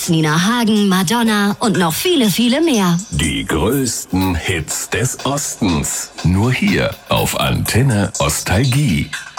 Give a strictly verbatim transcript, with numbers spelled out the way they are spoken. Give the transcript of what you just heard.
Nina Hagen, Madonna und noch viele, viele mehr. Die größten Hits des Ostens. Nur hier auf Antenne Ostalgie.